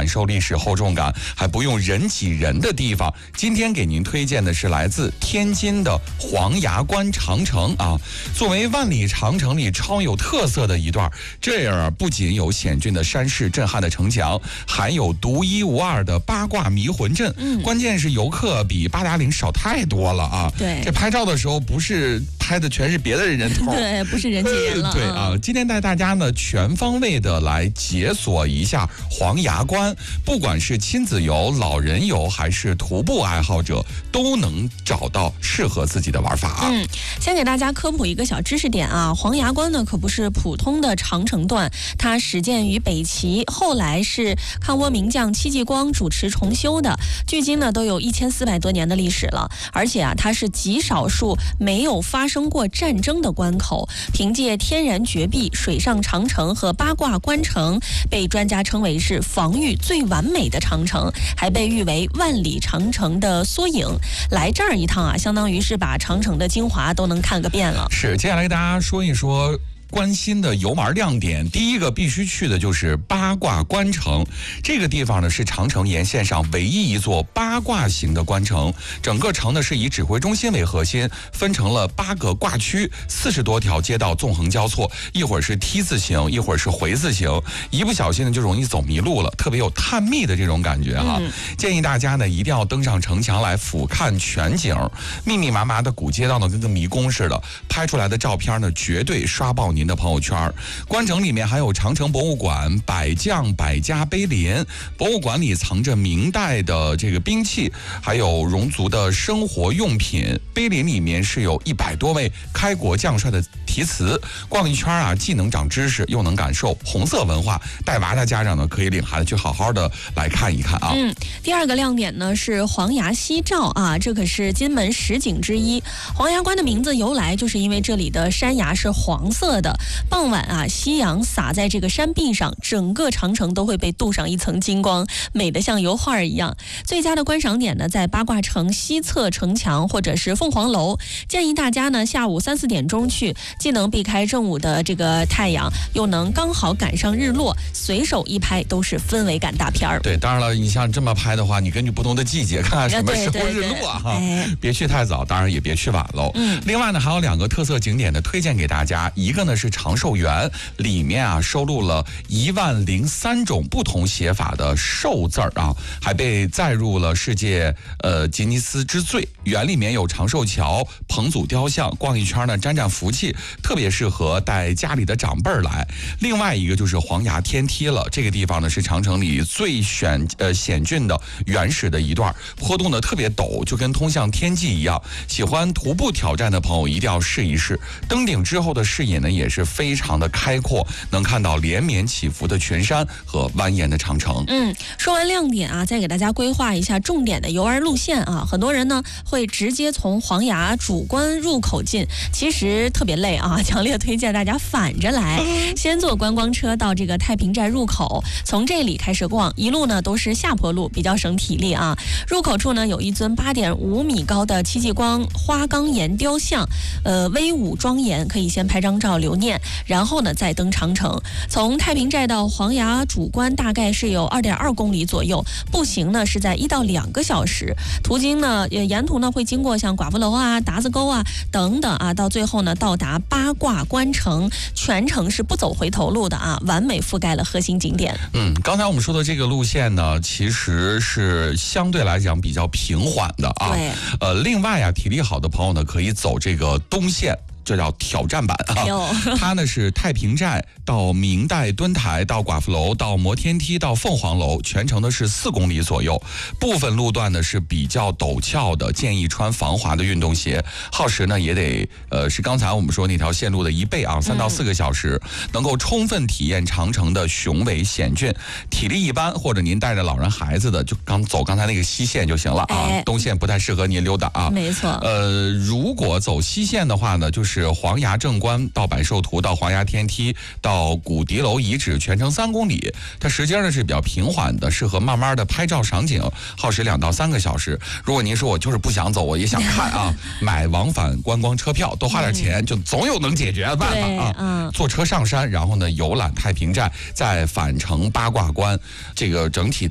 感受历史厚重感，还不用人挤人的地方。今天给您推荐的是来自天津的黄崖关长城啊，作为万里长城里超有特色的一段，这样不仅有险峻的山势、震撼的城墙，还有独一无二的八卦迷魂阵。关键是游客比八达岭少太多了啊！ 对， 这拍照的时候不是拍的全是别的人头， 对，不是人挤人了。 对啊，今天带大家呢全方位的来解锁一下黄崖关，不管是亲子游、老人游还是徒步爱好者，都能找到适合自己的玩法。 先给大家科普一个小知识点啊，黄崖关呢可不是普通的长城段，它始建于北齐，后来是抗倭名将戚继光主持重修的，距今呢都有1400多年的历史了。而且啊，它是极少数没有发生过战争的关口，凭借天然绝壁、水上长城和八卦关城，被专家称为是防御最完美的长城，还被誉为万里长城的缩影。来这儿一趟啊，相当于是把长城的精华都能看个遍了。 是，接下来给大家说一说关心的游玩亮点。第一个必须去的就是八卦关城，这个地方呢是长城沿线上唯一一座八卦形的关城，整个城呢是以指挥中心为核心，分成了8个挂区，40多条街道纵横交错，一会儿是 T 字形，一会儿是回字形，一不小心呢就容易走迷路了，特别有探秘的这种感觉哈。建议大家呢一定要登上城墙来俯瞰全景，密密麻麻的古街道呢跟个迷宫似的，拍出来的照片呢绝对刷爆您的朋友圈。关城里面还有长城博物馆、百将百家碑林，博物馆里藏着明代的这个兵器，还有戎族的生活用品，碑林里面是有100多位开国将帅的题词。逛一圈啊，既能长知识，又能感受红色文化。带娃的家长呢，可以领孩子去好好的来看一看啊。 第二个亮点呢是黄崖夕照啊，这可是金门10景之一。黄崖关的名字由来就是因为这里的山崖是黄色的，傍晚啊，夕阳洒在这个山壁上，整个长城都会被镀上一层金光，美得像油画一样。最佳的观赏点呢，在八卦城西侧城墙或者是凤凰楼。建议大家呢下午3、4点钟去，既能避开正午的这个太阳，又能刚好赶上日落，随手一拍都是氛围感大片儿。 对，当然了，你像这么拍的话，你根据不同的季节看看什么时候日落啊，别去太早，当然也别去晚喽。另外呢，还有2个特色景点的推荐给大家，一个呢是长寿园，里面啊收录了10003种不同写法的寿字啊，还被载入了世界吉尼斯之最。园里面有长寿桥、彭祖雕像，逛一圈呢沾沾福气，特别适合带家里的长辈来。另外一个就是黄崖天梯了，这个地方呢是长城里最险峻的原始的一段，坡度呢特别陡，就跟通向天际一样。喜欢徒步挑战的朋友一定要试一试。登顶之后的视野呢也是非常的开阔，能看到连绵起伏的群山和蜿蜒的长城。 说完亮点啊，再给大家规划一下重点的游玩路线啊。很多人呢会直接从黄崖主关入口进，其实特别累啊，强烈推荐大家反着来，先坐观光车到这个太平寨入口，从这里开始逛，一路呢都是下坡路，比较省体力啊。入口处呢有一尊8.5米高的戚继光花岗岩雕像，威武庄严，可以先拍张照留念，然后呢再登长城。从太平寨到黄崖主关大概是有2.2公里左右，步行呢是在1到2个小时。途经呢沿途呢会经过像寡妇楼啊、达子沟啊等等啊，到最后呢到达八卦关城，全程是不走回头路的啊，完美覆盖了核心景点。 刚才我们说的这个路线呢，其实是相对来讲比较平缓的啊。 对。 另外啊，体力好的朋友呢，可以走这个东线。这叫挑战版啊！它呢是太平寨到明代墩台到寡妇楼到摩天梯到凤凰楼，全程的是4公里左右。部分路段呢是比较陡峭的，建议穿防滑的运动鞋。耗时呢也得是刚才我们说那条线路的1倍啊，3到4个小时，能够充分体验长城的雄伟险峻。体力一般或者您带着老人孩子的，就走刚才那个西线就行了啊。东线不太适合您溜达啊。 没错。 如果走西线的话呢，就是黄崖正关到百寿图到黄崖天梯到古敌楼遗址，全程3公里。它时间呢是比较平缓的，适合慢慢的拍照赏景，耗时2到3个小时。如果您说我就是不想走，我也想看啊，买往返观光车票，多花点钱就总有能解决的办法啊。坐车上山，然后呢游览太平寨，再返程八卦关，这个整体